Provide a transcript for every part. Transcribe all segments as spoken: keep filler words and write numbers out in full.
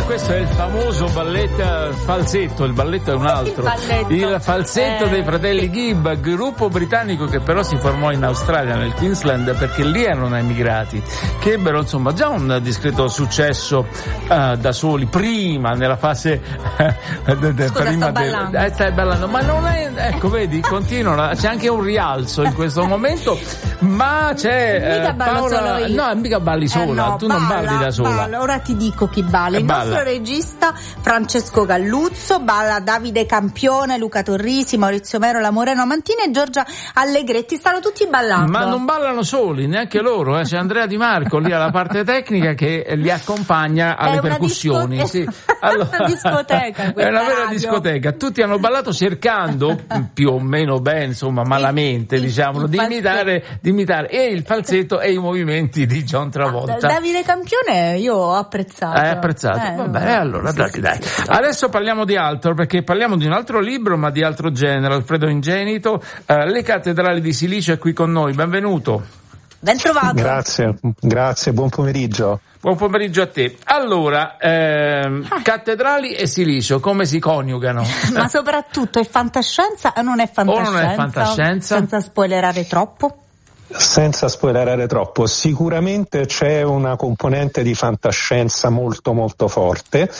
questo è il famoso balletto falsetto, il balletto è un altro, il, il falsetto eh. dei fratelli Gibb, gruppo britannico che però si formò in Australia, nel Queensland, perché lì erano emigrati, che ebbero insomma già un discreto successo uh, da soli, prima nella fase uh, de, de, Scusa, prima sto ballando. De, eh, stai ballando, ma non è, ecco vedi, continuano, c'è anche un rialzo in questo momento, ma c'è mica uh, ballo Paola, solo io. no, mica balli sola, eh no, tu balla, non balli da sola. Balla. Ora ti dico chi balla, il Balla. nostro regista Francesco Galluzzo, balla Davide Campione, Luca Torrisi, Maurizio Mero, La Moreno Mantini e Giorgia Allegretti, stanno tutti ballando. Ma non ballano soli, neanche loro, eh. C'è Andrea Di Marco lì alla parte tecnica che li accompagna alle è percussioni. Disco- sì. Allora, è una discoteca, è una vera radio. discoteca. Tutti hanno ballato cercando più o meno bene, insomma, malamente, il, diciamo, il di imitare, di imitare e il falsetto e i movimenti di John Travolta. Davide Campione io ho apprezzato. Hai apprezzato? Eh, Vabbè, allora sì, dai, sì, dai. sì. Adesso parliamo di altro, perché parliamo di un altro libro, ma di altro genere. Alfredo Ingenito, uh, Le cattedrali di Silicio è qui con noi. Benvenuto. Ben trovato. Grazie, grazie, buon pomeriggio. Buon pomeriggio a te. Allora, ehm, ah. cattedrali e silicio, come si coniugano? Ma soprattutto è fantascienza o non è fantascienza? O non è fantascienza? Senza spoilerare troppo? Senza spoilerare troppo, sicuramente c'è una componente di fantascienza molto molto forte.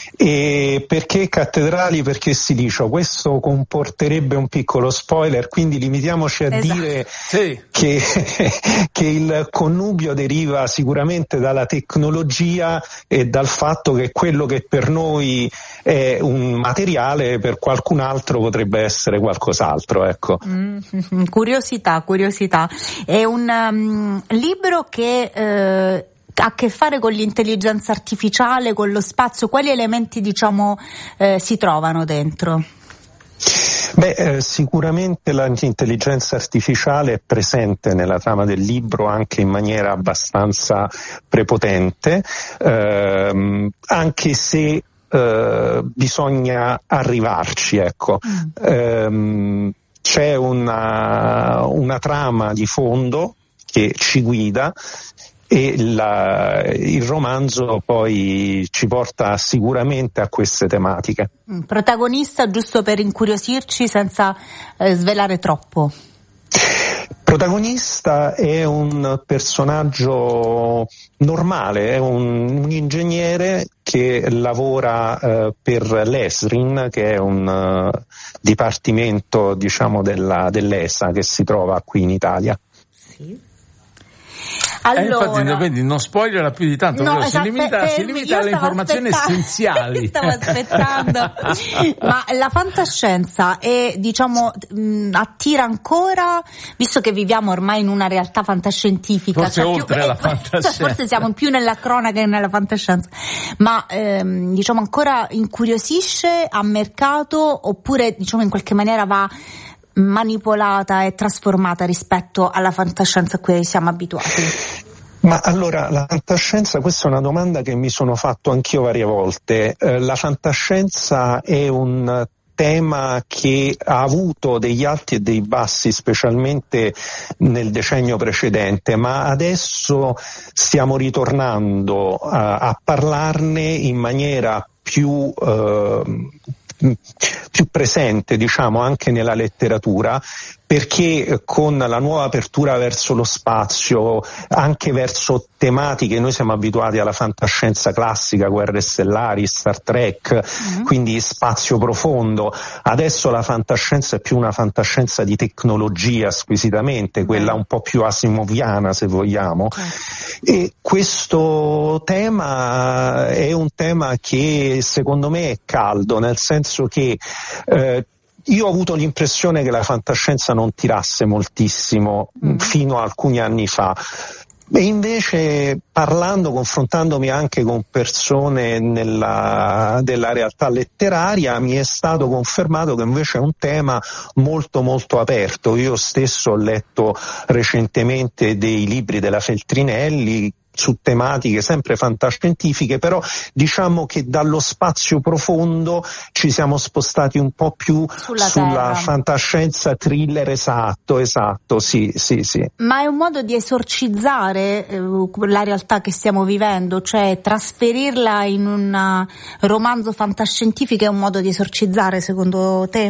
E perché cattedrali, perché Silicio? Questo comporterebbe un piccolo spoiler, quindi limitiamoci a esatto. dire sì. che, che il connubio deriva sicuramente dalla tecnologia e dal fatto che quello che per noi è un materiale per qualcun altro potrebbe essere qualcos'altro, ecco. Mm, curiosità, curiosità. È un um, libro che eh, ha a che fare con l'intelligenza artificiale, con lo spazio. Quali elementi, diciamo, eh, si trovano dentro? Beh, eh, sicuramente l'intelligenza artificiale è presente nella trama del libro anche in maniera abbastanza prepotente, ehm, anche se eh, bisogna arrivarci, ecco. Mm. Ehm, c'è una, una trama di fondo che ci guida e la, il romanzo poi ci porta sicuramente a queste tematiche. Protagonista, giusto per incuriosirci senza eh, svelare troppo. Protagonista è un personaggio normale, è un, un ingegnere che lavora eh, per l'ESRIN, che è un uh, dipartimento, diciamo, della, dell'E S A che si trova qui in Italia. Sì. Allora, eh, infatti, vedi, non spoilerà più di tanto, no, si esatto, limita, eh, si limita alle informazioni essenziali. Stavo aspettando. Ma la fantascienza è, diciamo, mh, attira ancora, visto che viviamo ormai in una realtà fantascientifica. Forse cioè oltre più, alla eh, fantascienza. Forse siamo più nella cronaca che nella fantascienza. Ma ehm, diciamo ancora incuriosisce a mercato, oppure diciamo in qualche maniera va manipolata e trasformata rispetto alla fantascienza a cui siamo abituati? Ma allora, la fantascienza, questa è una domanda che mi sono fatto anch'io varie volte. Eh, la fantascienza è un tema che ha avuto degli alti e dei bassi, specialmente nel decennio precedente, ma adesso stiamo ritornando a, a parlarne in maniera più eh, più presente, diciamo, anche nella letteratura, perché con la nuova apertura verso lo spazio, anche verso tematiche, noi siamo abituati alla fantascienza classica, guerre stellari, Star Trek, mm-hmm. quindi spazio profondo. Adesso la fantascienza è più una fantascienza di tecnologia squisitamente, quella un po' più asimoviana, se vogliamo. Okay. E questo tema è un tema che secondo me è caldo, nel senso che eh, io ho avuto l'impressione che la fantascienza non tirasse moltissimo mm. fino a alcuni anni fa. E invece, parlando, confrontandomi anche con persone nella, della realtà letteraria, mi è stato confermato che invece è un tema molto molto aperto. Io stesso ho letto recentemente dei libri della Feltrinelli su tematiche sempre fantascientifiche, però diciamo che dallo spazio profondo ci siamo spostati un po' più sulla, sulla fantascienza thriller, esatto, esatto, sì, sì, sì. Ma è un modo di esorcizzare eh, la realtà che stiamo vivendo, cioè trasferirla in un romanzo fantascientifico è un modo di esorcizzare, secondo te?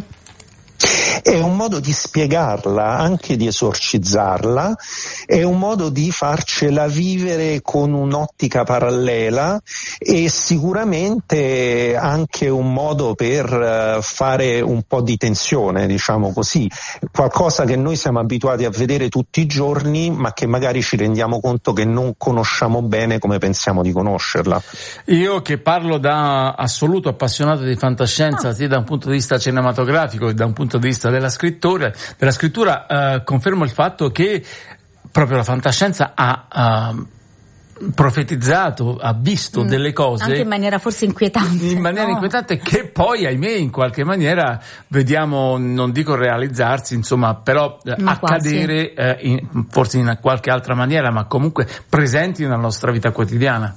È un modo di spiegarla, anche di esorcizzarla, è un modo di farcela vivere con un'ottica parallela e sicuramente anche un modo per fare un po' di tensione, diciamo così, qualcosa che noi siamo abituati a vedere tutti i giorni ma che magari ci rendiamo conto che non conosciamo bene come pensiamo di conoscerla. Io che parlo da assoluto appassionato di fantascienza, sia da un punto di vista cinematografico che da un punto di vista della scrittura, della scrittura eh, confermo il fatto che proprio la fantascienza ha uh, profetizzato, ha visto mm, delle cose anche in maniera forse inquietante, in maniera no? inquietante che poi ahimè in qualche maniera vediamo, non dico realizzarsi, insomma, però eh, accadere eh, in, forse in qualche altra maniera, ma comunque presenti nella nostra vita quotidiana.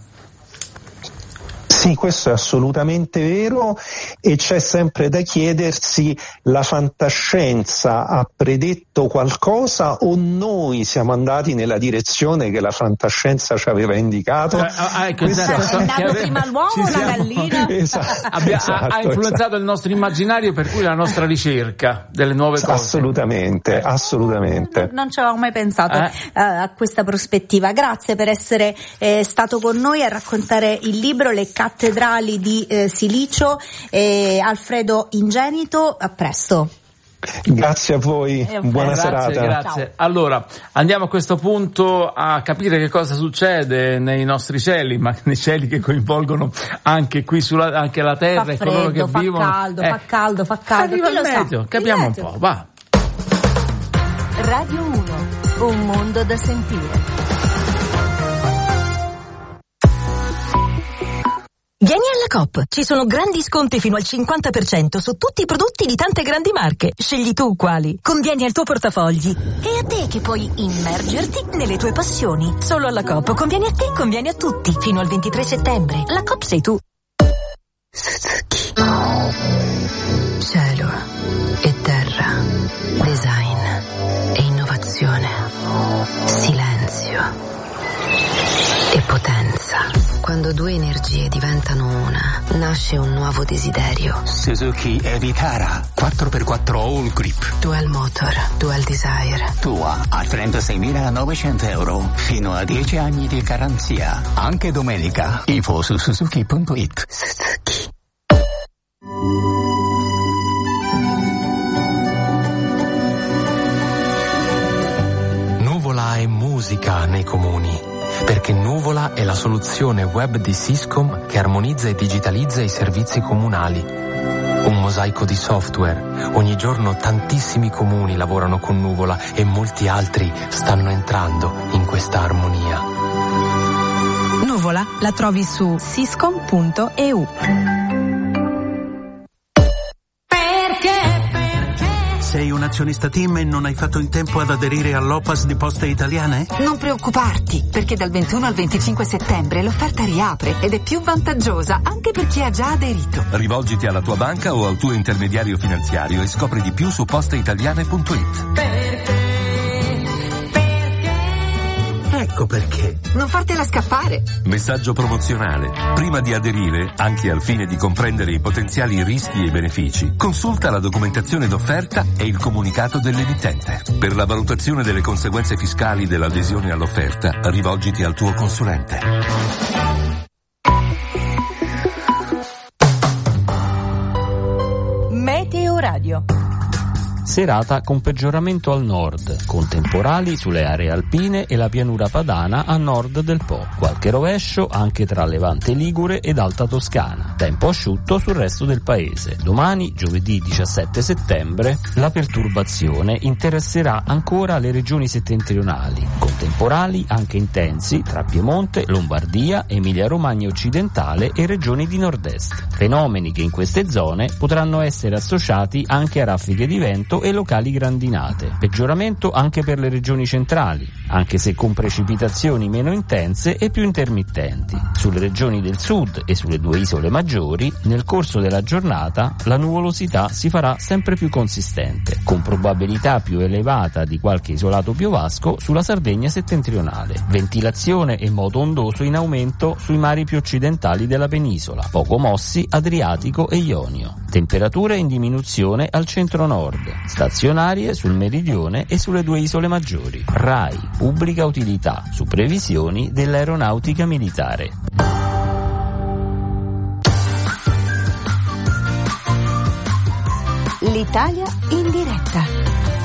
Sì, questo è assolutamente vero e c'è sempre da chiedersi: la fantascienza ha predetto qualcosa o noi siamo andati nella direzione che la fantascienza ci aveva indicato? Eh, ah, ecco, esatto, è nato prima l'uomo o la gallina? Esatto, Abbia, esatto, ha, ha influenzato esatto. il nostro immaginario, per cui la nostra ricerca delle nuove cose. Assolutamente, assolutamente. Non, non ci avevamo mai pensato eh? uh, a questa prospettiva. Grazie per essere eh, stato con noi a raccontare il libro Le cattedrali di eh, Silicio. eh, Alfredo Ingenito, a presto. Grazie a voi, buona grazie, serata. Grazie. Ciao. Allora, andiamo a questo punto a capire che cosa succede nei nostri cieli, ma nei cieli che coinvolgono anche qui sulla, anche la terra Fa e coloro freddo, che fa vivono. caldo, eh. fa caldo, fa caldo. Arriva Chi il lo sa? meteo, capiamo Il un meteo. po', va. Radio uno, un mondo da sentire. Vieni alla Coop, ci sono grandi sconti fino al cinquanta per cento su tutti i prodotti di tante grandi marche. Scegli tu quali. Convieni al tuo portafogli. E a te che puoi immergerti nelle tue passioni. Solo alla Coop, convieni a te, convieni a tutti. Fino al ventitré settembre. La Coop sei tu. Suzuki. Cielo e terra. Design e innovazione. Silenzio e potenza. Quando due energie diventano una, nasce un nuovo desiderio. Suzuki Evitara quattro per quattro All Grip. Dual Motor, Dual Desire. Tua a trentaseimilanovecento euro, fino a dieci anni di garanzia. Anche domenica. Info su suzuki punto it. Suzuki. Nuvola è musica nei comuni. Perché Nuvola è la soluzione web di Syscom che armonizza e digitalizza i servizi comunali. Un mosaico di software. Ogni giorno tantissimi comuni lavorano con Nuvola e molti altri stanno entrando in questa armonia. Nuvola la trovi su syscom punto e u. Sei un azionista TIM e non hai fatto in tempo ad aderire all'O P A S di Poste Italiane? Non preoccuparti, perché dal ventuno al venticinque settembre l'offerta riapre ed è più vantaggiosa anche per chi ha già aderito. Rivolgiti alla tua banca o al tuo intermediario finanziario e scopri di più su posteitaliane punto it. Perché? Ecco perché. Non fartela scappare. Messaggio promozionale. Prima di aderire, anche al fine di comprendere i potenziali rischi e benefici, consulta la documentazione d'offerta e il comunicato dell'emittente. Per la valutazione delle conseguenze fiscali dell'adesione all'offerta, rivolgiti al tuo consulente. Meteo Radio. Serata con peggioramento al nord, con temporali sulle aree alpine e la pianura padana a nord del Po. Qualche rovescio anche tra Levante Ligure ed Alta Toscana. Tempo asciutto sul resto del paese. Domani, giovedì diciassette settembre, la perturbazione interesserà ancora le regioni settentrionali, con temporali anche intensi tra Piemonte, Lombardia, Emilia-Romagna occidentale e regioni di nord-est. Fenomeni che in queste zone potranno essere associati anche a raffiche di vento e locali grandinate. Peggioramento anche per le regioni centrali. anche se con precipitazioni meno intense e più intermittenti. Sulle regioni del sud e sulle due isole maggiori, nel corso della giornata, la nuvolosità si farà sempre più consistente, con probabilità più elevata di qualche isolato piovasco sulla Sardegna settentrionale. Ventilazione e moto ondoso in aumento sui mari più occidentali della penisola, poco mossi Adriatico e Ionio. Temperature in diminuzione al centro-nord, stazionarie sul meridione e sulle due isole maggiori. RAI, pubblica utilità, su previsioni dell'aeronautica militare. L'Italia in diretta.